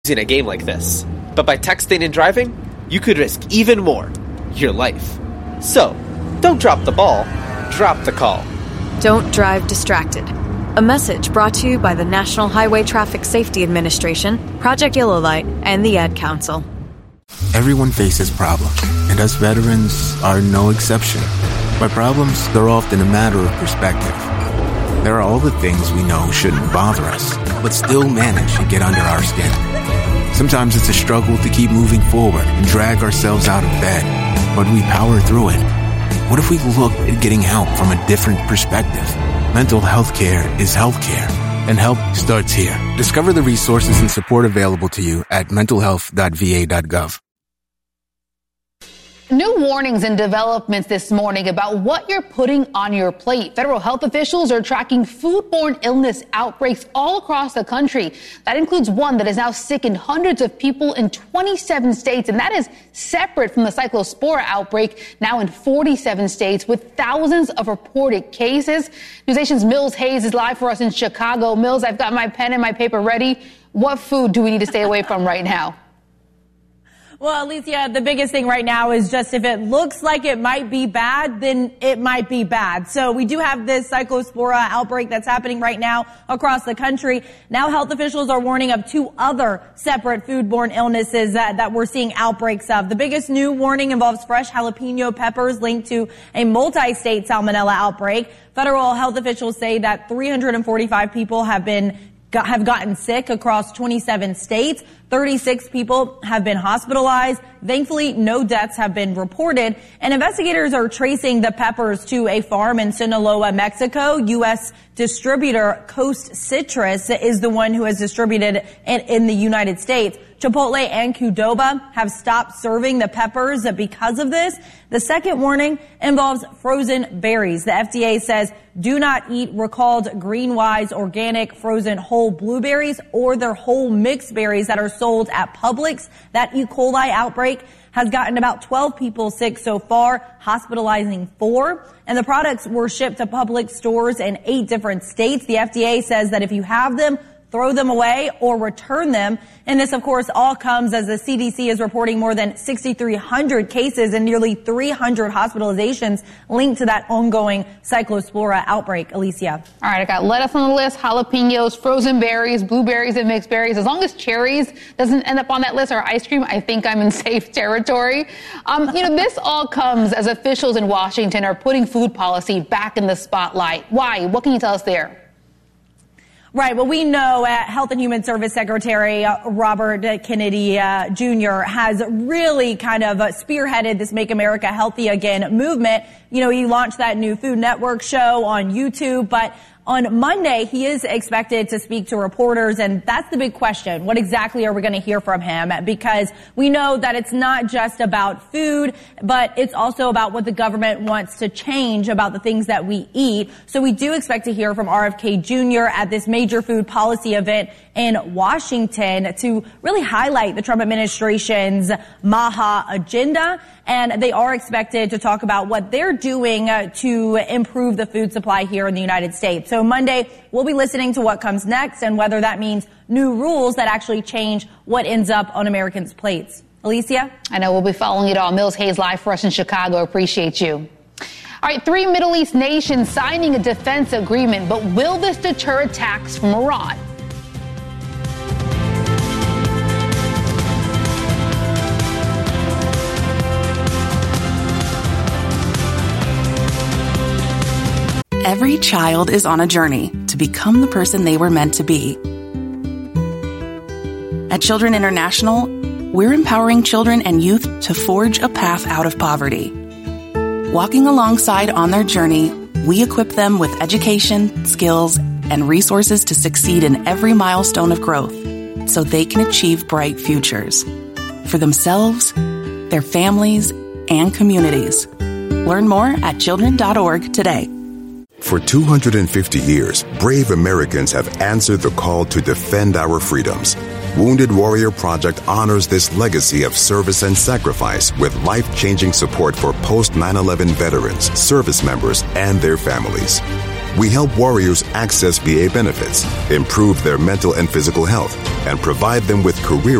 in a game like this. But by texting and driving, you could risk even more. Your life. So, don't drop the ball, drop the call. Don't drive distracted. A message brought to you by the National Highway Traffic Safety Administration, Project Yellow Light, and the Ad Council. Everyone faces problems, and us veterans are no exception. But problems, they're often a matter of perspective. There are all the things we know shouldn't bother us, but still manage to get under our skin. Sometimes it's a struggle to keep moving forward and drag ourselves out of bed, but we power through it. What if we looked at getting help from a different perspective? Mental health care is health care, and help starts here. Discover the resources and support available to you at mentalhealth.va.gov. New warnings and developments this morning about what you're putting on your plate. Federal health officials are tracking foodborne illness outbreaks all across the country. That includes one that has now sickened hundreds of people in 27 states, and that is separate from the Cyclospora outbreak, now in 47 states with thousands of reported cases. NewsNation's Mills Hayes is live for us in Chicago. Mills, I've got my pen and my paper ready. What food do we need to stay away from right now? Well, Alicia, the biggest thing right now is just if it looks like it might be bad, then it might be bad. So we do have this Cyclospora outbreak that's happening right now across the country. Now health officials are warning of 2 other separate foodborne illnesses that we're seeing outbreaks of. The biggest new warning involves fresh jalapeno peppers linked to a multi-state salmonella outbreak. Federal health officials say that 345 people have gotten sick across 27 states. 36 people have been hospitalized. Thankfully, no deaths have been reported. And investigators are tracing the peppers to a farm in Sinaloa, Mexico. U.S. distributor Coast Citrus is the one who has distributed it in the United States. Chipotle and Qdoba have stopped serving the peppers because of this. The second warning involves frozen berries. The FDA says do not eat recalled GreenWise organic frozen whole blueberries or their whole mixed berries that are sold at Publix. That E. coli outbreak has gotten about 12 people sick so far, hospitalizing 4. And the products were shipped to Publix stores in 8 different states. The FDA says that if you have them, throw them away or return them. And this, of course, all comes as the CDC is reporting more than 6,300 cases and nearly 300 hospitalizations linked to that ongoing Cyclospora outbreak. Alicia. All right, I got lettuce on the list, jalapenos, frozen berries, blueberries, and mixed berries. As long as cherries doesn't end up on that list or ice cream, I think I'm in safe territory. This all comes as officials in Washington are putting food policy back in the spotlight. Why? What can you tell us there? Right. Well, we know Health and Human Service Secretary Robert Kennedy Jr. has really kind of spearheaded this Make America Healthy Again movement. You know, he launched that new Food Network show on YouTube, but on Monday, he is expected to speak to reporters, and that's the big question. What exactly are we going to hear from him? Because we know that it's not just about food, but it's also about what the government wants to change about the things that we eat. So we do expect to hear from RFK Jr. at this major food policy event in Washington to really highlight the Trump administration's MAHA agenda. And they are expected to talk about what they're doing to improve the food supply here in the United States. So Monday, we'll be listening to what comes next and whether that means new rules that actually change what ends up on Americans' plates. Alicia? I know we'll be following it all. Mills Hayes live for us in Chicago. Appreciate you. All right, 3 Middle East nations signing a defense agreement, but will this deter attacks from Iran? Every child is on a journey to become the person they were meant to be. At Children International, we're empowering children and youth to forge a path out of poverty. Walking alongside on their journey, we equip them with education, skills, and resources to succeed in every milestone of growth so they can achieve bright futures for themselves, their families, and communities. Learn more at children.org today. For 250 years, brave Americans have answered the call to defend our freedoms. Wounded Warrior Project honors this legacy of service and sacrifice with life-changing support for post-9/11 veterans, service members, and their families. We help warriors access VA benefits, improve their mental and physical health, and provide them with career